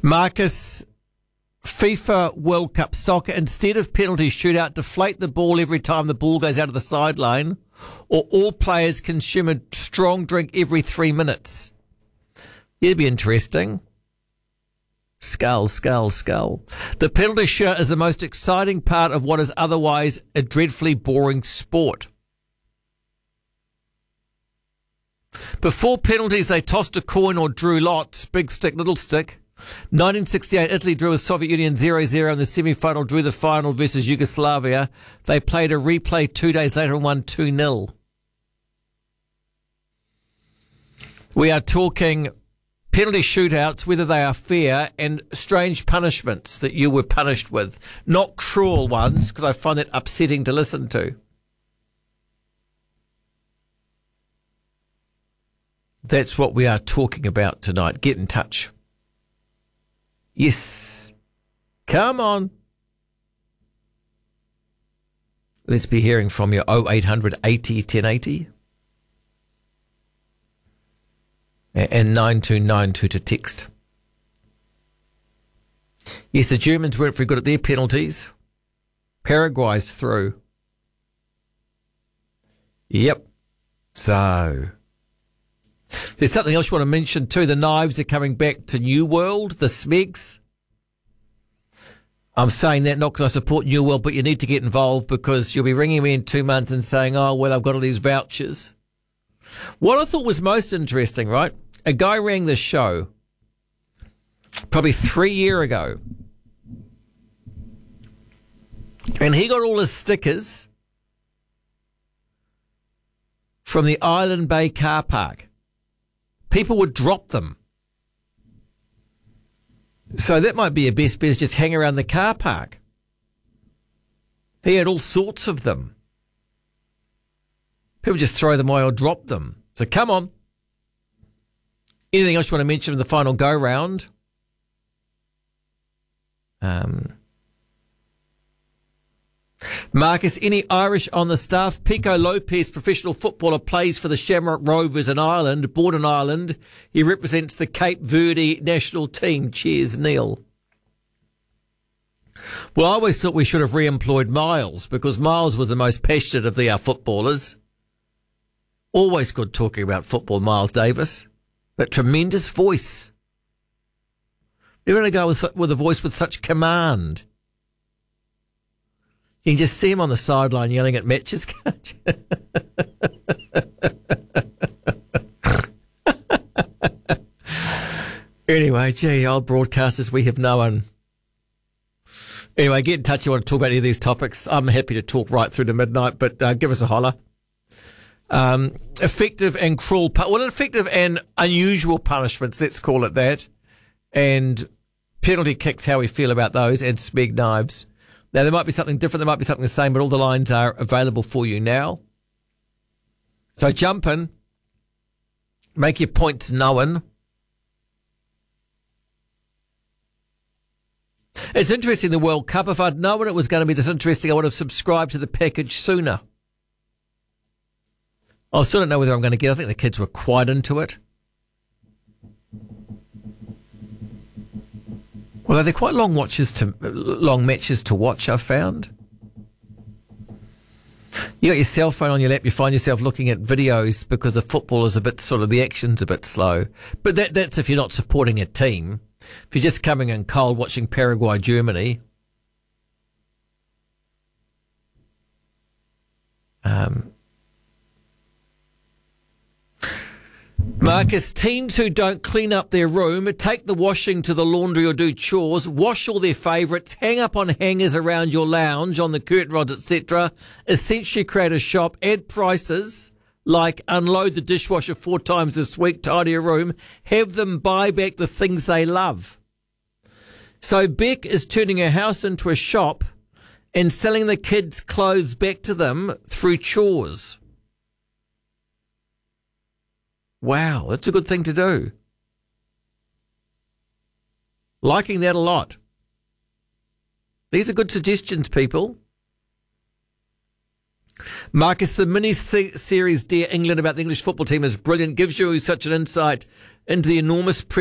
Marcus, FIFA World Cup soccer, instead of penalty shootout, deflate the ball every time the ball goes out of the sideline, or all players consume a strong drink every 3 minutes. It'd be interesting. Skull. The penalty shootout is the most exciting part of what is otherwise a dreadfully boring sport. Before penalties, they tossed a coin or drew lots, big stick, little stick. 1968, Italy drew with Soviet Union 0-0 in the semi-final, drew the final versus Yugoslavia. They played a replay 2 days later and won 2-0. We are talking penalty shootouts, whether they are fair, and strange punishments that you were punished with. Not cruel ones, because I find that upsetting to listen to. That's what we are talking about tonight. Get in touch. Yes. Come on. Let's be hearing from you. 0800 80 1080 and 9292 to text. Yes, the Germans weren't very good at their penalties. Paraguay's through. Yep. So there's something else you want to mention too. The knives are coming back to New World, the Smegs. I'm saying that not because I support New World, but you need to get involved because you'll be ringing me in 2 months and saying, oh, well, I've got all these vouchers. What I thought was most interesting, right? A guy rang this show probably 3 years ago, and he got all his stickers from the Island Bay car park. People would drop them. So that might be your best bet, is just hang around the car park. He had all sorts of them. People just throw them away or drop them. So come on. Anything else you want to mention in the final go-round? Marcus, any Irish on the staff? Pico Lopez, professional footballer, plays for the Shamrock Rovers in Ireland, born in Ireland. He represents the Cape Verde national team. Cheers, Neil. Well, I always thought we should have re-employed Miles because Miles was the most passionate of our footballers. Always good talking about football, Miles Davis. That tremendous voice. You're going to go with a voice with such command. You can just see him on the sideline yelling at matches, can't you? Anyway, gee, old broadcasters, we have no one. Anyway, get in touch if you want to talk about any of these topics. I'm happy to talk right through to midnight, but give us a holler. Effective and cruel, effective and unusual punishments, let's call it that, and penalty kicks, how we feel about those, and Smeg knives. Now, there might be something different, there might be something the same, but all the lines are available for you now. So jump in, make your points known. It's interesting, the World Cup. If I'd known it was going to be this interesting, I would have subscribed to the package sooner. I still don't know whether I'm going to get it. I think the kids were quite into it. Although they're quite long matches to watch, I've found. You got your cell phone on your lap, you find yourself looking at videos because the football is a bit the action's a bit slow. But that's if you're not supporting a team. If you're just coming in cold watching Paraguay, Germany. Marcus, teens who don't clean up their room, take the washing to the laundry or do chores, wash all their favourites, hang up on hangers around your lounge, on the curtain rods, etc. Essentially create a shop, add prices like unload the dishwasher 4 times this week, tidy your room, have them buy back the things they love. So Beck is turning her house into a shop and selling the kids' clothes back to them through chores. Wow, that's a good thing to do. Liking that a lot. These are good suggestions, people. Marcus, the mini-series Dear England about the English football team is brilliant. Gives you such an insight into the enormous